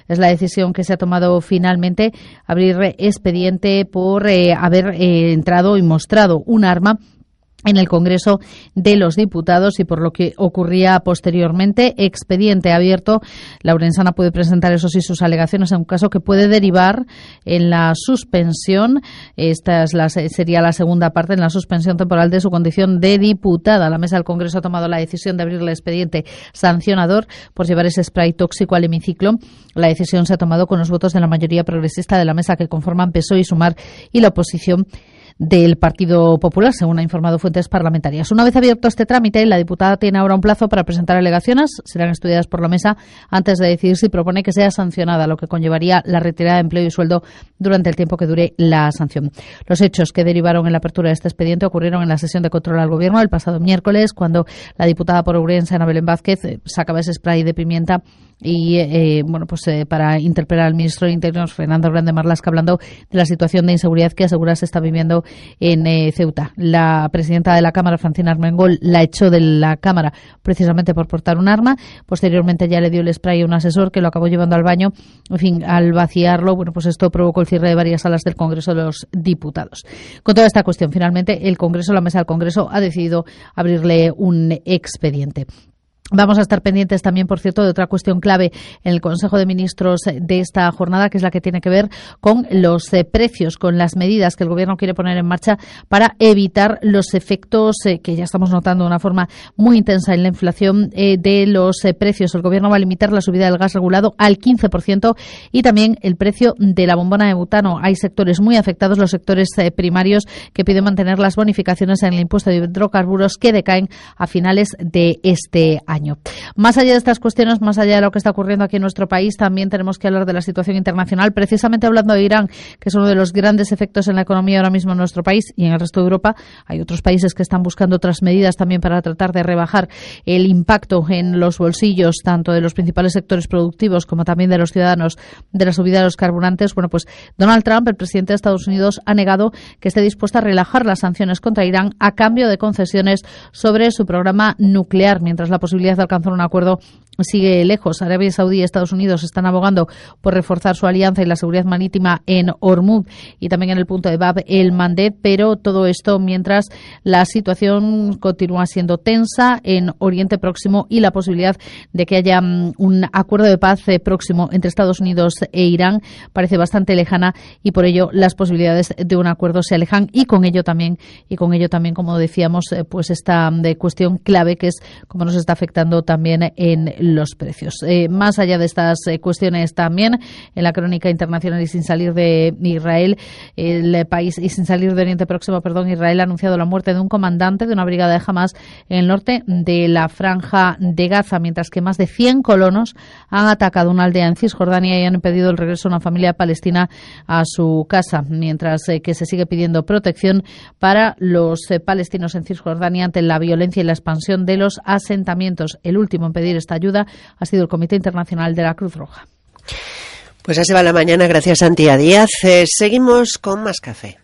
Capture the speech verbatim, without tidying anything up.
Es la decisión que se ha tomado finalmente, abrir expediente por eh, haber eh, entrado y mostrado un arma en el Congreso de los Diputados y por lo que ocurría posteriormente. Expediente abierto. La Orensana puede presentar, eso sí, sus alegaciones en un caso que puede derivar en la suspensión. Esta es la, sería la segunda parte, en la suspensión temporal de su condición de diputada. La Mesa del Congreso ha tomado la decisión de abrir el expediente sancionador por llevar ese spray tóxico al hemiciclo. La decisión se ha tomado con los votos de la mayoría progresista de la mesa que conforman P S O E y Sumar y la oposición del Partido Popular, según ha informado fuentes parlamentarias. Una vez abierto este trámite, la diputada tiene ahora un plazo para presentar alegaciones. Serán estudiadas por la mesa antes de decidir si propone que sea sancionada, lo que conllevaría la retirada de empleo y sueldo durante el tiempo que dure la sanción. Los hechos que derivaron en la apertura de este expediente ocurrieron en la sesión de control al Gobierno el pasado miércoles, cuando la diputada por Ourense, Ana Belén Vázquez, sacaba ese spray de pimienta y eh, bueno pues eh, para interpelar al ministro de Interior, Fernando Grande Marlaska, hablando de la situación de inseguridad que asegura se está viviendo en eh, Ceuta. La presidenta de la Cámara, Francina Armengol, la echó de la Cámara precisamente por portar un arma. Posteriormente ya le dio el spray a un asesor que lo acabó llevando al baño. En fin, al vaciarlo, bueno, pues esto provocó el cierre de varias salas del Congreso de los Diputados. Con toda esta cuestión, finalmente el Congreso, la Mesa del Congreso, ha decidido abrirle un expediente. Vamos a estar pendientes también, por cierto, de otra cuestión clave en el Consejo de Ministros de esta jornada, que es la que tiene que ver con los eh, precios, con las medidas que el Gobierno quiere poner en marcha para evitar los efectos eh, que ya estamos notando de una forma muy intensa en la inflación eh, de los eh, precios. El Gobierno va a limitar la subida del gas regulado al quince por ciento y también el precio de la bombona de butano. Hay sectores muy afectados, los sectores eh, primarios, que piden mantener las bonificaciones en el impuesto de hidrocarburos que decaen a finales de este año. Más allá de estas cuestiones, más allá de lo que está ocurriendo aquí en nuestro país, también tenemos que hablar de la situación internacional, precisamente hablando de Irán, que es uno de los grandes efectos en la economía ahora mismo en nuestro país y en el resto de Europa. Hay otros países que están buscando otras medidas también para tratar de rebajar el impacto en los bolsillos, tanto de los principales sectores productivos como también de los ciudadanos, de la subida de los carburantes. Bueno, pues Donald Trump, el presidente de Estados Unidos, ha negado que esté dispuesto a relajar las sanciones contra Irán a cambio de concesiones sobre su programa nuclear, mientras la posibilidad de alcanzar un acuerdo sigue lejos. Arabia Saudí y Estados Unidos están abogando por reforzar su alianza y la seguridad marítima en Hormuz y también en el punto de Bab el Mandeb, pero todo esto mientras la situación continúa siendo tensa en Oriente Próximo y la posibilidad de que haya un acuerdo de paz próximo entre Estados Unidos e Irán parece bastante lejana y por ello las posibilidades de un acuerdo se alejan y con ello también y con ello también como decíamos pues esta de cuestión clave que es cómo nos está afectando también en los precios. Eh, más allá de estas eh, cuestiones también, en la crónica internacional y sin salir de Israel, el país y sin salir de Oriente Próximo, perdón, Israel ha anunciado la muerte de un comandante de una brigada de Hamas en el norte de la Franja de Gaza, mientras que más de cien colonos han atacado una aldea en Cisjordania y han impedido el regreso de una familia palestina a su casa, mientras eh, que se sigue pidiendo protección para los eh, palestinos en Cisjordania ante la violencia y la expansión de los asentamientos. El último en pedir esta ayuda ha sido el Comité Internacional de la Cruz Roja. Pues así va la mañana, gracias Santia Díaz. Eh, seguimos con más café.